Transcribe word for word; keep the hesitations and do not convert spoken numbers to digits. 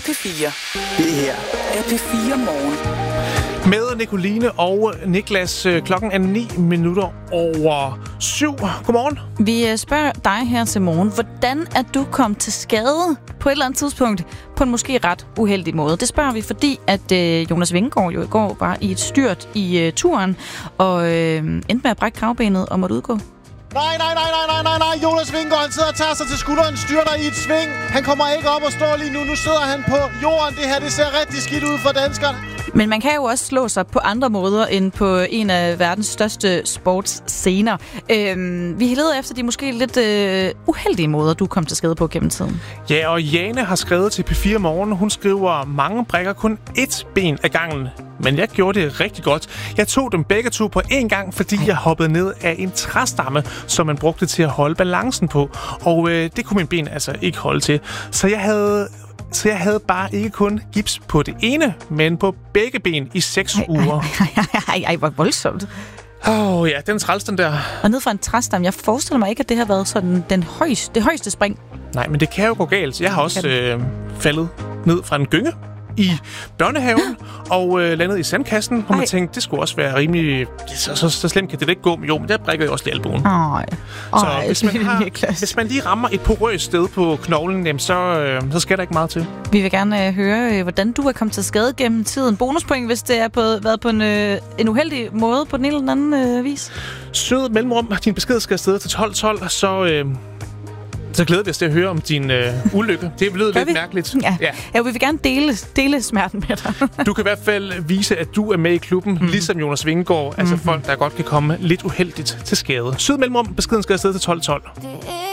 P fire. Det her er P fire Morgen. Med Nicoline og Niklas. Klokken er ni minutter over syv. Godmorgen. Vi spørger dig her til morgen, hvordan er du kommet til skade på et eller andet tidspunkt på en måske ret uheldig måde? Det spørger vi, fordi at øh, Jonas Vingegaard jo i går var i et styrt i øh, turen, og øh, endte med at brække kravbenet og måtte udgå. Nej, nej, nej, nej, nej, nej, nej. Jonas Vingegaard, han sidder og tager sig til skulderen, styrter i et sving. Han kommer ikke op og står lige nu. Nu sidder han på jorden. Det her, det ser rigtig skidt ud for danskerne. Men man kan jo også slå sig på andre måder end på en af verdens største sportsscener. Øhm, vi leder efter de måske lidt øh, uheldige måder, du kom til skade på gennem tiden. Ja, og Jane har skrevet til P fire Morgen. Hun skriver, mange brækker kun ét ben ad gangen. Men jeg gjorde det rigtig godt. Jeg tog dem begge to på én gang, fordi jeg hoppede ned af en træstamme, som man brugte til at holde balancen på. Og øh, det kunne min ben altså ikke holde til. Så jeg havde... Så jeg havde bare ikke kun gips på det ene, men på begge ben i seks ej, uger. Ej, ej, ej, ej, hvor voldsomt. Åh oh, ja, den træls, den der. Og ned fra en træstamme. Jeg forestiller mig ikke, at det har været sådan den højeste, det højeste spring. Nej, men det kan jo gå galt. Jeg har også øh, faldet ned fra en gynge i børnehaven og øh, landet i sandkassen, hvor man tænkte, det skulle også være rimelig... Så, så, så slemt kan det ikke gå, men jo, men der brækker jo også lige albuen. Ej. Så Ej, hvis, man har, hvis man lige rammer et porøst sted på knoglen, jamen, så, øh, så skal der ikke meget til. Vi vil gerne øh, høre, øh, hvordan du er kommet til skade gennem tiden. Bonuspoint, hvis det er på, været på en, øh, en uheldig måde på den ene eller anden øh, vis. Sød mellemrum. Din besked skal afsted til tolv tolv, så... Øh, Så glæder vi os til at høre om din øh, ulykke. Det lyder lidt vi? mærkeligt. Ja. Ja. ja, vi vil gerne dele, dele smerten med dig. Du kan i hvert fald vise, at du er med i klubben, mm. ligesom Jonas Vingegaard. Mm-hmm. Altså folk, der godt kan komme lidt uheldigt til skade. Syd mellemrum. Beskeden skal afsted til tolv tolv.